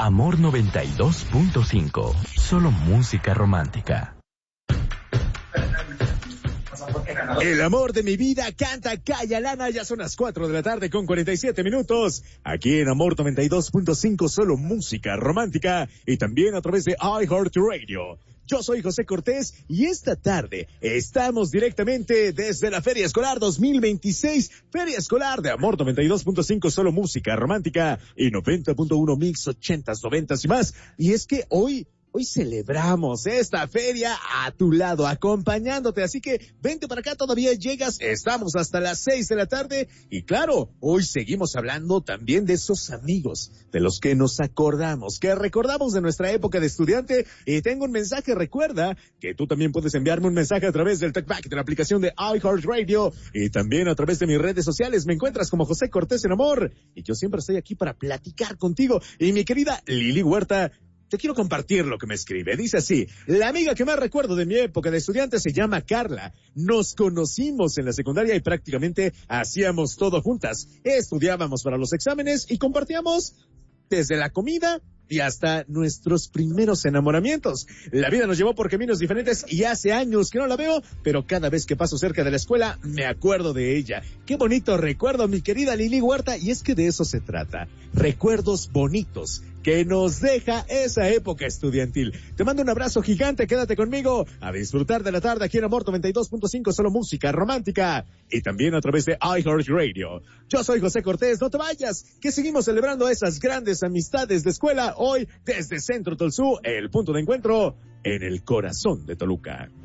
Amor 92.5. Solo música romántica. El amor de mi vida canta Calla Lana. Ya son las 4 de la tarde con 47 minutos. Aquí en Amor 92.5, solo música romántica. Y también a través de iHeartRadio. Yo soy José Cortés y esta tarde estamos directamente desde la Feria Escolar 2026. Feria Escolar de Amor 92.5, solo música romántica. Y 90.1 mix, 80s, 90s y más. Y es que hoy celebramos esta feria a tu lado, acompañándote. Así que vente para acá, todavía llegas. Estamos hasta las 6 de la tarde. Y claro, hoy seguimos hablando también de esos amigos de los que nos acordamos, que recordamos de nuestra época de estudiante. Y tengo un mensaje, recuerda que tú también puedes enviarme un mensaje a través del TalkBack de la aplicación de iHeartRadio y también a través de mis redes sociales. Me encuentras como José Cortés en Amor. Y yo siempre estoy aquí para platicar contigo. Y mi querida Lili Huerta, te quiero compartir lo que me escribe. Dice así: la amiga que más recuerdo de mi época de estudiante se llama Carla. Nos conocimos en la secundaria y prácticamente hacíamos todo juntas. Estudiábamos para los exámenes y compartíamos desde la comida y hasta nuestros primeros enamoramientos. La vida nos llevó por caminos diferentes y hace años que no la veo, pero cada vez que paso cerca de la escuela me acuerdo de ella. Qué bonito recuerdo, mi querida Lili Huerta, y es que de eso se trata. Recuerdos bonitos que nos deja esa época estudiantil. Te mando un abrazo gigante, quédate conmigo a disfrutar de la tarde aquí en Amor 92.5, solo música romántica, y también a través de iHeartRadio. Yo soy José Cortés, no te vayas, que seguimos celebrando esas grandes amistades de escuela hoy desde Centro Tolsú, el punto de encuentro en el corazón de Toluca.